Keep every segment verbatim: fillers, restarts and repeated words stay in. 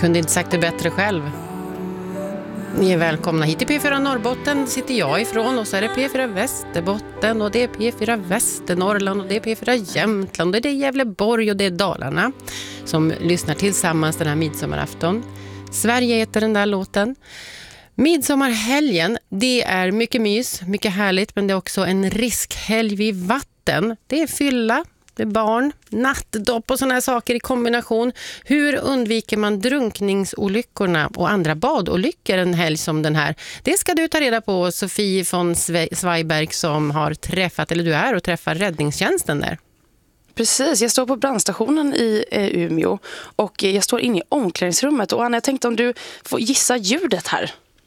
Kunde inte sagt det bättre själv. Ni är välkomna hit till P fyra Norrbotten, sitter jag ifrån, och så är det P fyra Västerbotten och det är P fyra Västernorrland och det är P fyra Jämtland och det är Gävleborg och det är Dalarna som lyssnar tillsammans den här midsommarafton. Sverige heter den där låten. Midsommarhelgen, det är mycket mys, mycket härligt, men det är också en riskhelg vid vatten. Det är fylla, det är barn, nattdopp och sådana här saker i kombination. Hur undviker man drunkningsolyckorna och andra badolyckor en helg som den här? Det ska du ta reda på, Sofie von Zweiberg, som har träffat, eller du är och träffar räddningstjänsten där. Precis, jag står på brandstationen i eh, Umeå och jag står inne i omklädningsrummet. Och Anna, jag tänkte om du får gissa ljudet här.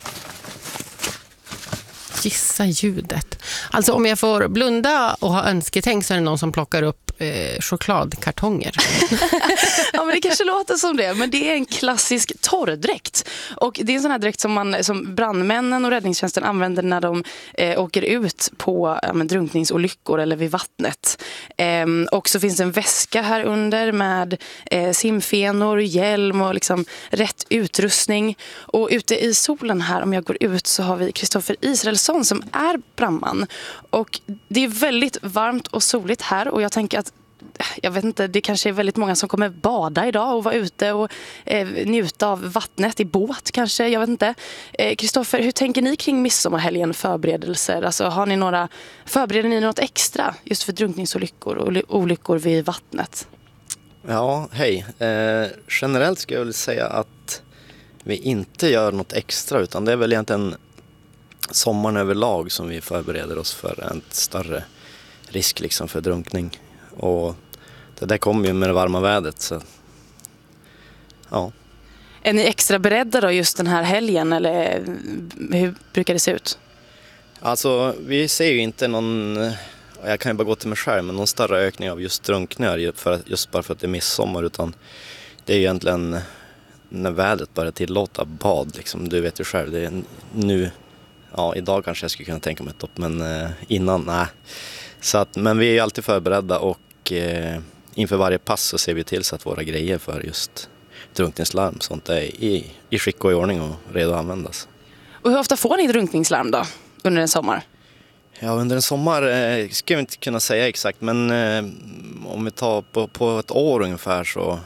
Gissa ljudet. Alltså om jag får blunda och ha önsketänk så är det någon som plockar upp eh, chokladkartonger. Ja, men det kanske låter som det, men det är en klassisk torrdräkt. Och det är en sån här dräkt som, man, som brandmännen och räddningstjänsten använder när de eh, åker ut på ja, men, drunkningsolyckor eller vid vattnet. Eh, och så finns det en väska här under med eh, simfenor, hjälm och liksom rätt utrustning. Och ute i solen här, om jag går ut, så har vi Kristoffer Israelsson som är brandman. Och det är väldigt varmt och soligt här, och jag tänker att jag vet inte, det kanske är väldigt många som kommer bada idag och vara ute och eh, njuta av vattnet i båt kanske, jag vet inte. Kristoffer, eh, hur tänker ni kring midsommarhelgen, förberedelser? Alltså har ni några, förbereder ni något extra just för drunkningsolyckor och olyckor vid vattnet? Ja, hej. Eh, generellt ska jag väl säga att vi inte gör något extra, utan det är väl egentligen sommaren överlag som vi förbereder oss för en större risk liksom för drunkning. Och det där kommer ju med det varma vädret, så ja. Är ni extra beredda då just den här helgen, eller hur brukar det se ut? Alltså vi ser ju inte någon, jag kan ju bara gå till mig själv, men någon större ökning av just drunkningar för, just bara för att det är midsommar, utan det är ju egentligen när vädret börjar tillåta bad liksom. Du vet ju själv, det är nu, ja idag kanske jag skulle kunna tänka mig ett dopp, men eh, innan, nej. Så att, men vi är ju alltid förberedda, och eh, inför varje pass så ser vi till så att våra grejer för just drunkningslarm sånt är i, i skick och i ordning och redo att användas. Och hur ofta får ni drunkningslarm då under en sommar? Ja, under en sommar eh, ska jag inte kunna säga exakt, men eh, om vi tar på, på ett år ungefär, så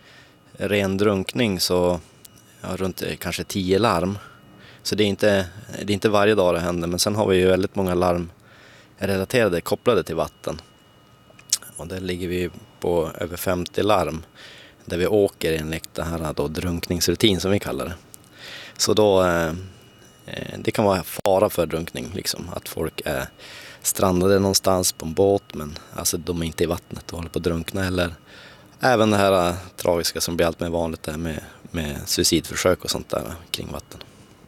ren drunkning så ja, runt eh, kanske tio larm. Så det är, inte, det är inte varje dag det händer, men sen har vi ju väldigt många larm relaterade, kopplade till vatten. Och där ligger vi på över femtio larm där vi åker enligt det här då, drunkningsrutin som vi kallar det. Så då eh, det kan vara fara för drunkning liksom, att folk är strandade någonstans på en båt, men alltså de är inte i vattnet och håller på att drunkna, eller även det här äh, tragiska som blir allt mer vanligt där med, med suicidförsök och sånt där kring vatten.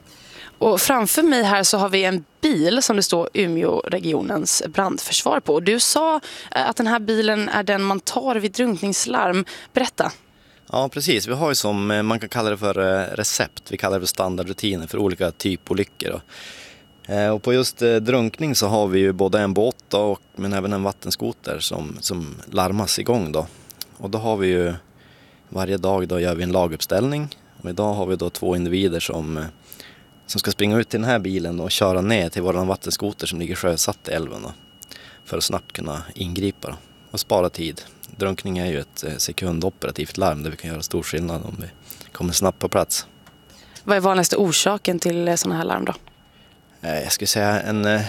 Och framför mig här så har vi en bil som det står Umeå-regionens brandförsvar på. Du sa att den här bilen är den man tar vid drunkningslarm. Berätta. Ja, precis. Vi har ju som, man kan kalla det för recept. Vi kallar det för standardrutiner för olika typolyckor. Och på just drunkning så har vi ju både en båt då, och, men även en vattenskoter som, som larmas igång då. Och då har vi ju varje dag då gör vi en laguppställning. Och idag har vi då två individer som... som ska springa ut till den här bilen och köra ner till våran vattenskoter som ligger sjösatt i älven då, för att snabbt kunna ingripa då, och spara tid. Drunkning är ju ett sekundoperativt larm där vi kan göra stor skillnad om vi kommer snabbt på plats. Vad är vanligaste orsaken till sådana här larm då? Jag skulle säga en...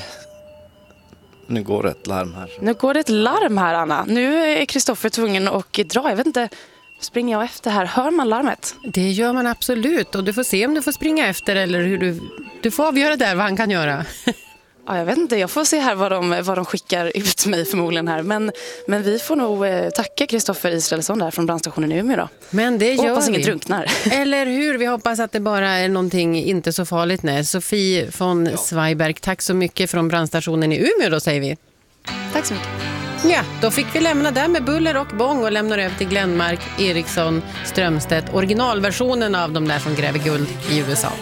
Nu går det ett larm här. Nu går det ett larm här, Anna. Nu är Kristoffer tvungen att dra. Jag vet inte... Springer jag efter här? Hör man larmet? Det gör man absolut, och du får se om du får springa efter eller hur du... Du får avgöra där vad han kan göra. Ja, jag vet inte. Jag får se här vad de, vad de skickar ut mig förmodligen här. Men, men vi får nog eh, tacka Kristoffer Israelsson där från brandstationen i Umeå då. Men det gör hoppas vi. ingen drunknar. Eller hur? Vi hoppas att det bara är någonting inte så farligt. Nej. Sofie von ja. Zweiberg, tack så mycket från brandstationen i Umeå då, säger vi. Tack så mycket. Ja, då fick vi lämna där med buller och bång och lämnar över till Glenmark, Eriksson, Strömstedt, originalversionen av de där som gräver guld i U S A.